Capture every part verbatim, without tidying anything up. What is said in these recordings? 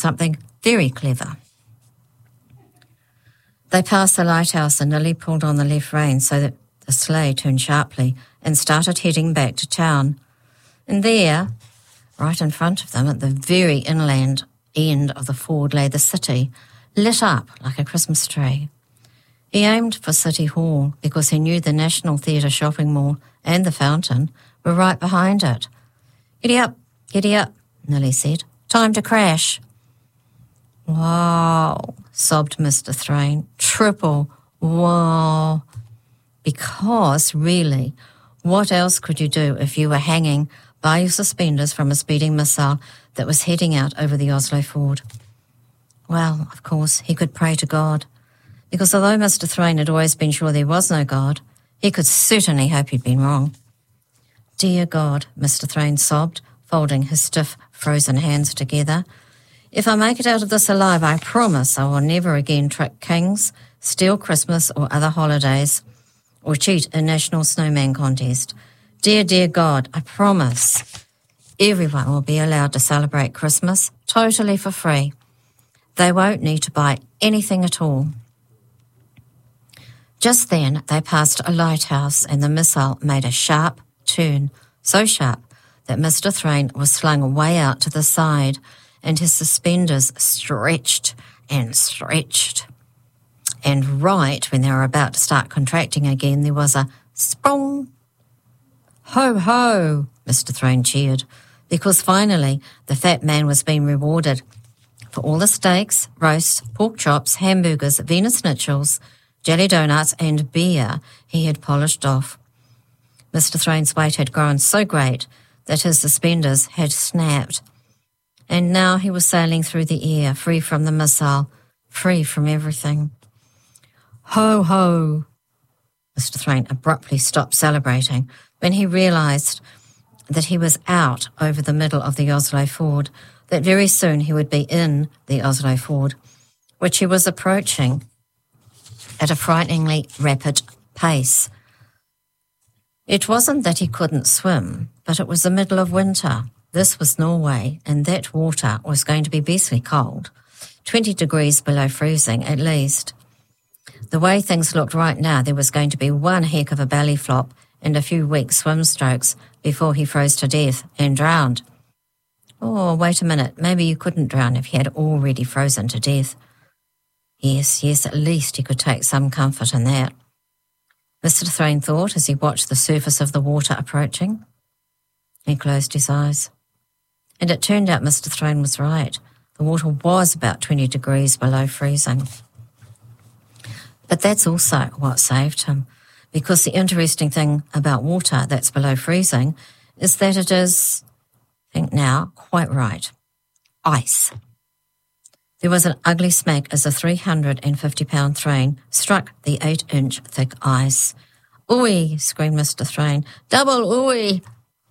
something very clever. They passed the lighthouse and Nilly pulled on the left rein so that the sleigh turned sharply and started heading back to town. And there, right in front of them, at the very inland end of the ford, lay the city, lit up like a Christmas tree. He aimed for City Hall because he knew the National Theatre shopping mall and the fountain were right behind it. "Giddy up, giddy up," Nilly said. "Time to crash." "Wow," sobbed Mister Thrain. "Triple wow." Because, really, what else could you do if you were hanging by your suspenders from a speeding missile that was heading out over the Oslo Ford? Well, of course, he could pray to God, because although Mister Thrain had always been sure there was no God, he could certainly hope he'd been wrong. "Dear God," Mister Thrain sobbed, folding his stiff, frozen hands together, "if I make it out of this alive, I promise I will never again trick kings, steal Christmas or other holidays, or cheat a national snowman contest. Dear, dear God, I promise everyone will be allowed to celebrate Christmas totally for free. They won't need to buy anything at all." Just then they passed a lighthouse and the missile made a sharp turn, so sharp that Mister Thrain was slung way out to the side and his suspenders stretched and stretched. And right when they were about to start contracting again, there was a sprung. "Ho, ho," Mister Thrain cheered, because finally the fat man was being rewarded for all the steaks, roasts, pork chops, hamburgers, Venus schnitzel, jelly donuts and beer he had polished off. Mister Thrain's weight had grown so great that his suspenders had snapped, and now he was sailing through the air, free from the missile, free from everything. "Ho, ho!" Mister Thrain abruptly stopped celebrating when he realised that he was out over the middle of the Oslo Ford, that very soon he would be in the Oslo Ford, which he was approaching at a frighteningly rapid pace. It wasn't that he couldn't swim, but it was the middle of winter. This was Norway, and that water was going to be beastly cold, twenty degrees below freezing at least. The way things looked right now, there was going to be one heck of a belly flop and a few weak swim strokes before he froze to death and drowned. Oh, wait a minute, maybe you couldn't drown if he had already frozen to death. Yes, yes, at least he could take some comfort in that. Mister Thrain thought as he watched the surface of the water approaching. He closed his eyes. And it turned out Mister Thrain was right. The water was about twenty degrees below freezing. But that's also what saved him, because the interesting thing about water that's below freezing is that it is, I think now, quite right, ice. There was an ugly smack as a three hundred fifty pound Thrain struck the eight-inch thick ice. "Ooey!" screamed Mister Thrain. "Double ooey!"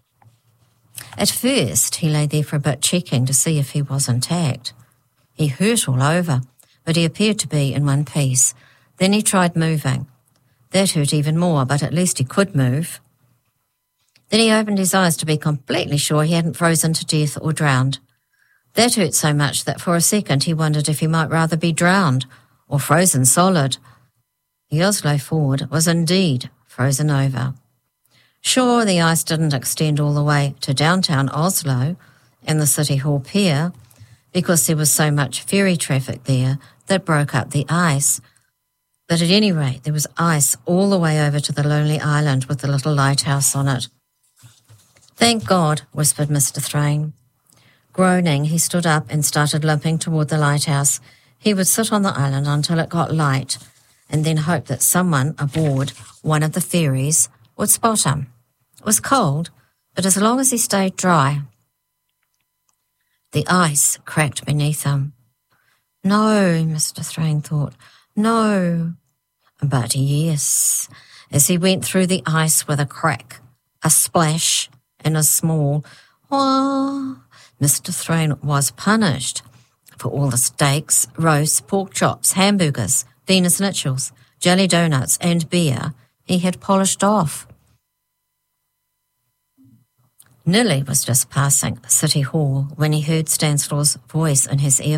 At first, he lay there for a bit, checking to see if he was intact. He hurt all over, but he appeared to be in one piece. Then he tried moving. That hurt even more, but at least he could move. Then he opened his eyes to be completely sure he hadn't frozen to death or drowned. That hurt so much that for a second he wondered if he might rather be drowned or frozen solid. The Oslo Ford was indeed frozen over. Sure, the ice didn't extend all the way to downtown Oslo and the City Hall Pier, because there was so much ferry traffic there that broke up the ice. But at any rate, there was ice all the way over to the lonely island with the little lighthouse on it. "Thank God," whispered Mister Thrain. Groaning, he stood up and started limping toward the lighthouse. He would sit on the island until it got light, and then hope that someone aboard one of the ferries would spot him. It was cold, but as long as he stayed dry. The ice cracked beneath him. No, Mister Thrain thought, no. But yes, as he went through the ice with a crack, a splash, and a small wah, Mister Thrain was punished for all the steaks, roasts, pork chops, hamburgers, Venus schnitzel, jelly donuts, and beer he had polished off. Nilly was just passing City Hall when he heard Stanislaw's voice in his ear.